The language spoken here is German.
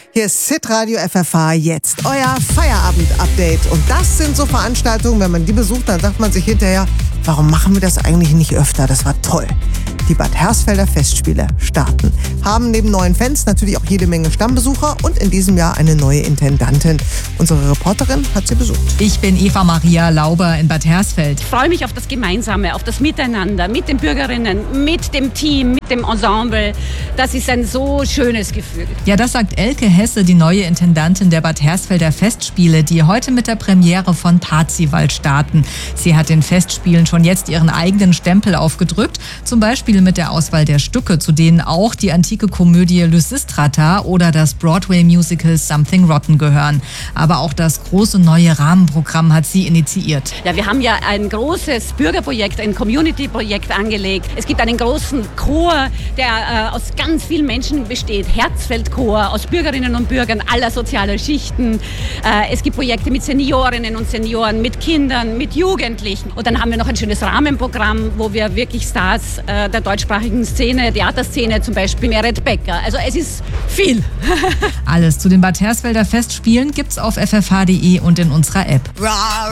Hier ist Hitradio FFH jetzt, euer Feierabend-Update. Und das sind so Veranstaltungen, wenn man die besucht, dann sagt man sich hinterher, warum machen wir das eigentlich nicht öfter? Das war toll. Die Bad Hersfelder Festspiele starten. Haben neben neuen Fans natürlich auch jede Menge Stammbesucher und in diesem Jahr eine neue Intendantin. Unsere Reporterin hat sie besucht. Ich bin Eva Maria Lauber in Bad Hersfeld. Ich freue mich auf das Gemeinsame, auf das Miteinander, mit den Bürgerinnen, mit dem Team, mit dem Ensemble. Das ist ein so schönes Gefühl. Ja, das sagt Elke Hesse, die neue Intendantin der Bad Hersfelder Festspiele, die heute mit der Premiere von Parzival starten. Sie hat den Festspielen schon jetzt ihren eigenen Stempel aufgedrückt, zum Beispiel mit der Auswahl der Stücke, zu denen auch die antike Komödie Lysistrata oder das Broadway-Musical Something Rotten gehören. Aber auch das große neue Rahmenprogramm hat sie initiiert. Ja, wir haben ja ein großes Bürgerprojekt, ein Community-Projekt angelegt. Es gibt einen großen Chor, der aus ganz vielen Menschen besteht. Herzfeldchor, aus Bürgerinnen und Bürgern aller sozialer Schichten. Es gibt Projekte mit Seniorinnen und Senioren, mit Kindern, mit Jugendlichen. Und dann haben wir noch ein schönes Rahmenprogramm, wo wir wirklich Stars der deutschsprachigen Szene, Theaterszene, zum Beispiel Meret Becker. Also es ist viel. Alles zu den Bad Hersfelder Festspielen gibt's auf ffh.de und in unserer App.